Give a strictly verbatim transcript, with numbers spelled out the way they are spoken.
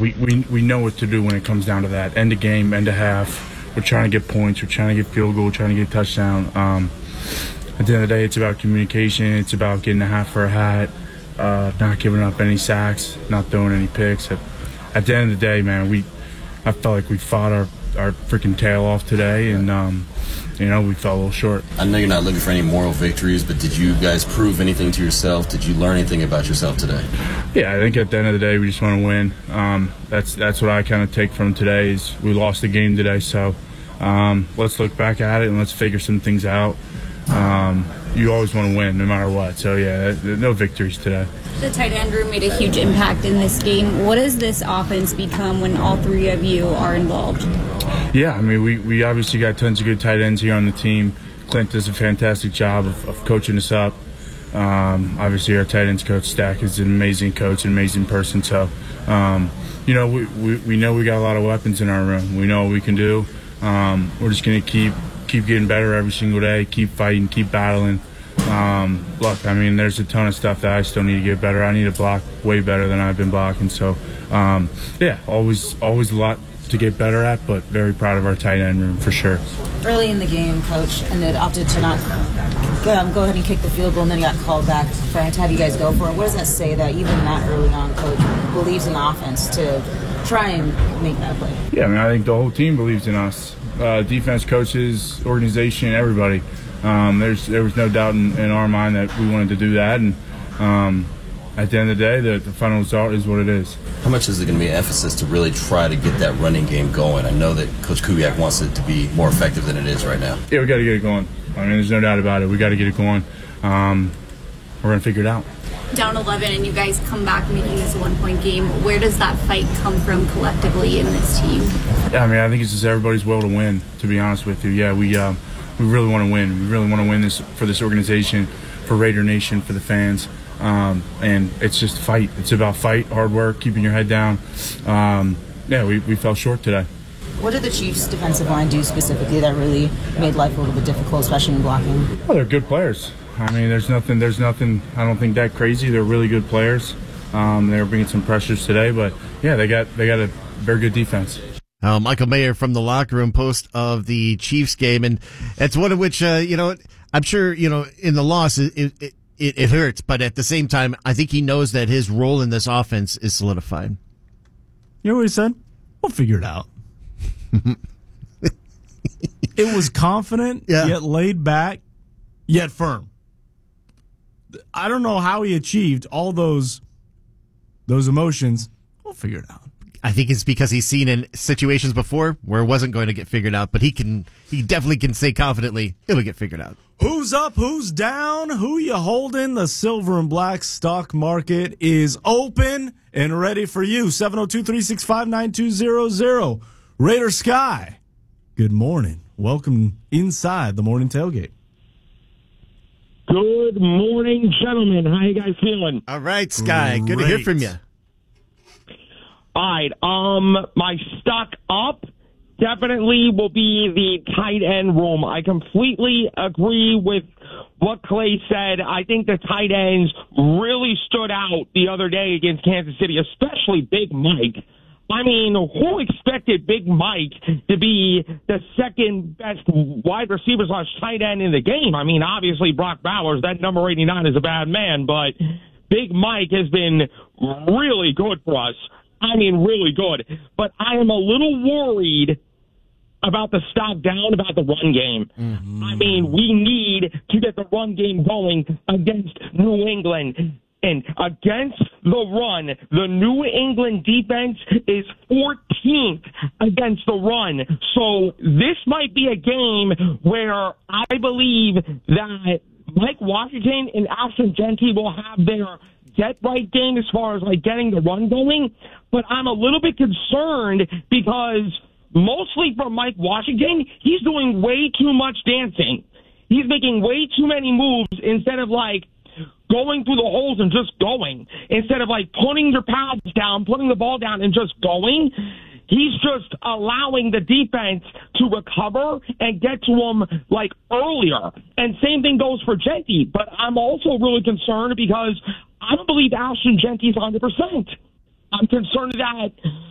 we, we, we know what to do when it comes down to that. End of game, end of half. We're trying to get points. We're trying to get field goal. We're trying to get a touchdown. Um, at the end of the day, it's about communication. It's about getting a hat for a hat, uh, not giving up any sacks, not throwing any picks. At, at the end of the day, man, we I felt like we fought our, our freaking tail off today, and um, you know, we fell a little short. I know you're not looking for any moral victories, but did you guys prove anything to yourself? Did you learn anything about yourself today? Yeah, I think at the end of the day, we just want to win. Um, that's that's what I kind of take from today is we lost the game today, so um, let's look back at it and let's figure some things out. Um, you always want to win no matter what. So, yeah, no victories today. The tight end room made a huge impact in this game. What does this offense become when all three of you are involved? Yeah, I mean, we, we obviously got tons of good tight ends here on the team. Clint does a fantastic job of, of coaching us up. Um, obviously, our tight ends coach, Stack, is an amazing coach, an amazing person. So, um, you know, we, we, we know we got a lot of weapons in our room. We know what we can do. Um, we're just going to keep keep getting better every single day, keep fighting, keep battling. Um, look, I mean, there's a ton of stuff that I still need to get better. I need to block way better than I've been blocking. So, um, yeah, always always a lot to get better at, but very proud of our tight end room for sure. Early in the game, Coach, and it opted to not um, go ahead and kick the field goal, and then he got called back for to have you guys go for it. What does that say that even that early on, Coach believes in the offense to try and make that play? Yeah, I mean, I think the whole team believes in us. Uh, defense, coaches, organization, everybody. Um, there's there was no doubt in, in our mind that we wanted to do that, and um, at the end of the day, the, the final result is what it is. How much is it going to be an emphasis to really try to get that running game going? I know that Coach Kubiak wants it to be more effective than it is right now. Yeah, we got to get it going. I mean, there's no doubt about it. We got to get it going. Um, we're going to figure it out. Down eleven, and you guys come back making this a one-point game. Where does that fight come from collectively in this team? Yeah, I mean, I think it's just everybody's will to win, to be honest with you. Yeah, we um, we really want to win. We really want to win this for this organization, for Raider Nation, for the fans. Um, and it's just fight. It's about fight, hard work, keeping your head down. Um, yeah, we, we fell short today. What did the Chiefs' defensive line do specifically that really made life a little bit difficult, especially in blocking? Well, they're good players. I mean, there's nothing, there's nothing, I don't think that crazy. They're really good players. Um, they were bringing some pressures today, but yeah, they got, they got a very good defense. Uh, Michael Mayer from the locker room post of the Chiefs game. And it's one of which, uh, you know, I'm sure, you know, in the loss, it, it, it, it hurts, but at the same time, I think he knows that his role in this offense is solidified. You know what he said? We'll figure it out. It was confident, yeah. Yet laid back, yet firm. I don't know how he achieved all those those emotions. We'll figure it out. I think it's because he's seen in situations before where it wasn't going to get figured out, but he can he definitely can say confidently it'll get figured out. Who's up, who's down, who you holding? The silver and black stock market is open and ready for you. seven oh two, three six five, nine two zero zero. Raider Sky, good morning. Welcome inside the morning tailgate. Good morning, gentlemen. How you guys feeling? All right, Sky. Great. Good to hear from you. All right. Um, my stock up definitely will be the tight end room. I completely agree with what Clay said. I think the tight ends really stood out the other day against Kansas City, especially Big Mike. I mean, who expected Big Mike to be the second best wide receiver slash tight end in the game? I mean, obviously Brock Bowers, that number eighty-nine is a bad man, but Big Mike has been really good for us. I mean, really good. But I am a little worried about the stop down, about the run game. Mm-hmm. I mean, we need to get the run game going against New England. And against the run, the New England defense is fourteenth against the run. So this might be a game where I believe that Mike Washington and Ashton Jeanty will have their get-right game as far as, like, getting the run going. But I'm a little bit concerned because mostly for Mike Washington, he's doing way too much dancing. He's making way too many moves instead of, like, going through the holes and just going. Instead of, like, putting your pads down, putting the ball down and just going, he's just allowing the defense to recover and get to him, like, earlier. And same thing goes for Jeanty. But I'm also really concerned because I don't believe Ashton Jeanty's one hundred percent. I'm concerned that